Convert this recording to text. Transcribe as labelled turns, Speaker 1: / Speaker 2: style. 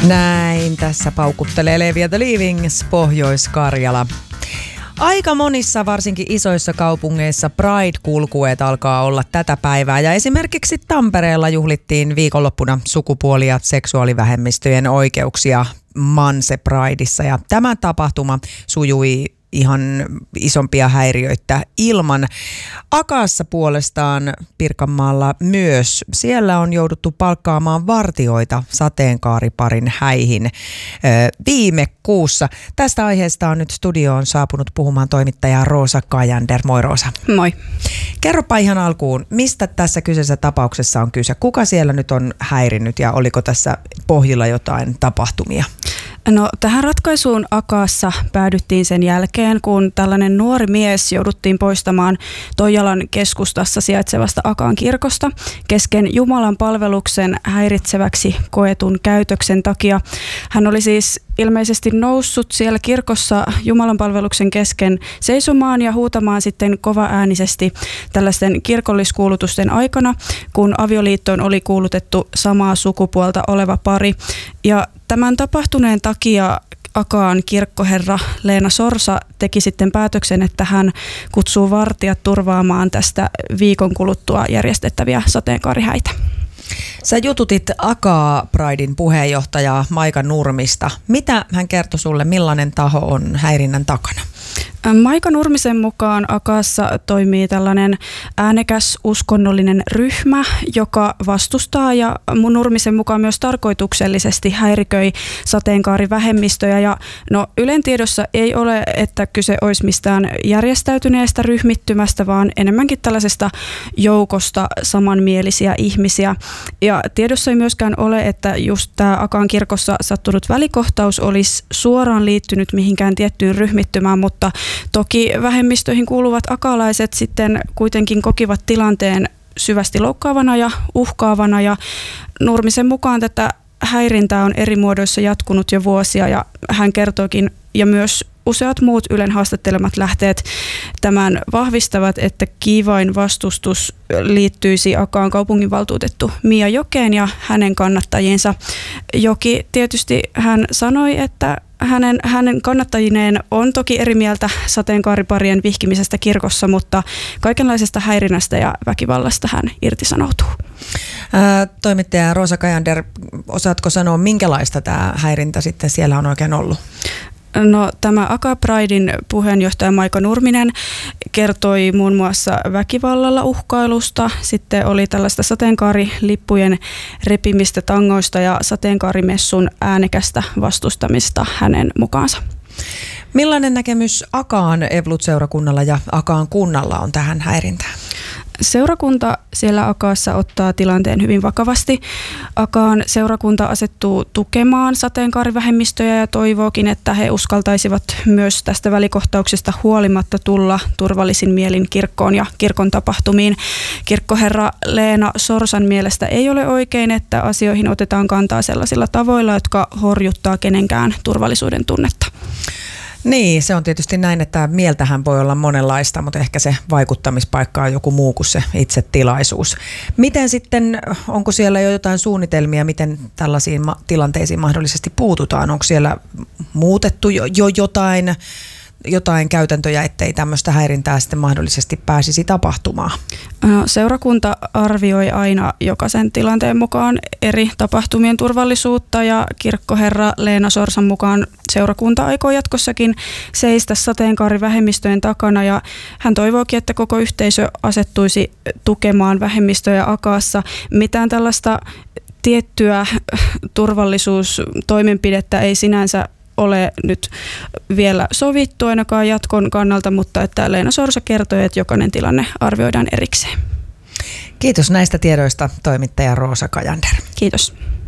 Speaker 1: Näin tässä paukuttelee Levi the Leavings, Pohjois-Karjala. Aika monissa, varsinkin isoissa kaupungeissa, Pride-kulkueet alkaa olla tätä päivää. Ja esimerkiksi Tampereella juhlittiin viikonloppuna sukupuoli- ja seksuaalivähemmistöjen oikeuksia Manse Prideissa. Ja tämä tapahtuma sujui ihan isompia häiriöitä ilman. Akaassa puolestaan Pirkanmaalla myös. Siellä on jouduttu palkkaamaan vartijoita sateenkaariparin häihin viime kuussa. Tästä aiheesta on nyt studioon saapunut puhumaan toimittaja Roosa Kajander. Moi Roosa.
Speaker 2: Moi.
Speaker 1: Kerropa ihan alkuun, mistä tässä kyseisessä tapauksessa on kyse? Kuka siellä nyt on häirinnyt ja oliko tässä pohjilla jotain tapahtumia?
Speaker 2: No, tähän ratkaisuun Akaassa päädyttiin sen jälkeen, kun tällainen nuori mies jouduttiin poistamaan Toijalan keskustassa sijaitsevasta Akaan kirkosta kesken Jumalan palveluksen häiritseväksi koetun käytöksen takia. Hän oli siis ilmeisesti noussut siellä kirkossa Jumalan palveluksen kesken seisomaan ja huutamaan sitten kovaäänisesti tällaisten kirkolliskuulutusten aikana, kun avioliittoon oli kuulutettu samaa sukupuolta oleva pari. Ja tämän tapahtuneen takia Akaan kirkkoherra Leena Sorsa teki sitten päätöksen, että hän kutsuu vartijat turvaamaan tästä viikon kuluttua järjestettäviä sateenkaarihäitä.
Speaker 1: Sä jututit Akaa Pridein puheenjohtajaa Maika Nurmista. Mitä hän kertoi sulle, millainen taho on häirinnän takana?
Speaker 2: Maika Nurmisen mukaan Akaassa toimii tällainen äänekäs uskonnollinen ryhmä, joka vastustaa ja Nurmisen mukaan myös tarkoituksellisesti häiriköi sateenkaarivähemmistöjä. Ja Ylen tiedossa ei ole, että kyse olisi mistään järjestäytyneestä ryhmittymästä, vaan enemmänkin tällaisesta joukosta samanmielisiä ihmisiä. Ja tiedossa ei myöskään ole, että just tämä Akaan kirkossa sattunut välikohtaus olisi suoraan liittynyt mihinkään tiettyyn ryhmittymään, mutta toki vähemmistöihin kuuluvat akalaiset sitten kuitenkin kokivat tilanteen syvästi loukkaavana ja uhkaavana, ja Nurmisen mukaan tätä häirintää on eri muodoissa jatkunut jo vuosia, ja hän kertookin, ja myös useat muut Ylen haastattelemat lähteet tämän vahvistavat, että kiivain vastustus liittyisi Akaan kaupunginvaltuutettu Mia Jokeen ja hänen kannattajiinsa. Joki tietysti hän sanoi, että hänen kannattajineen on toki eri mieltä sateenkaariparien vihkimisestä kirkossa, mutta kaikenlaisesta häirinnästä ja väkivallasta hän irtisanoutuu.
Speaker 1: Toimittaja Roosa Kajander, osaatko sanoa, minkälaista tämä häirintä sitten siellä on oikein ollut?
Speaker 2: No, tämä Aka Pridein puheenjohtaja Maika Nurminen kertoi muun muassa väkivallalla uhkailusta. Sitten oli tällaista sateenkaarilippujen repimistä tangoista ja sateenkaarimessun äänekästä vastustamista hänen mukaansa.
Speaker 1: Millainen näkemys Akaan Evolut-seurakunnalla ja Akaan kunnalla on tähän häirintään?
Speaker 2: Seurakunta siellä Akaassa ottaa tilanteen hyvin vakavasti. Akaan seurakunta asettuu tukemaan sateenkaarivähemmistöjä ja toivookin, että he uskaltaisivat myös tästä välikohtauksesta huolimatta tulla turvallisin mielin kirkkoon ja kirkon tapahtumiin. Kirkkoherra Leena Sorsan mielestä ei ole oikein, että asioihin otetaan kantaa sellaisilla tavoilla, jotka horjuttaa kenenkään turvallisuuden tunnetta.
Speaker 1: Niin, se on tietysti näin, että mieltähän voi olla monenlaista, mutta ehkä se vaikuttamispaikka on joku muu kuin se itse tilaisuus. Miten sitten, onko siellä jo jotain suunnitelmia, miten tällaisiin tilanteisiin mahdollisesti puututaan? Onko siellä muutettu jo jotain käytäntöjä, ettei tämmöistä häirintää sitten mahdollisesti pääsisi tapahtumaan?
Speaker 2: Seurakunta arvioi aina jokaisen tilanteen mukaan eri tapahtumien turvallisuutta, ja kirkkoherra Leena Sorsan mukaan seurakunta aikoo jatkossakin seistä sateenkaarivähemmistöjen takana, ja hän toivookin, että koko yhteisö asettuisi tukemaan vähemmistöjä Akaassa. Mitään tällaista tiettyä turvallisuustoimenpidettä ei sinänsä ole nyt vielä sovittu ainakaan jatkon kannalta, mutta että Leena Sorsa kertoi, että jokainen tilanne arvioidaan erikseen.
Speaker 1: Kiitos näistä tiedoista, toimittaja Roosa Kajander.
Speaker 2: Kiitos.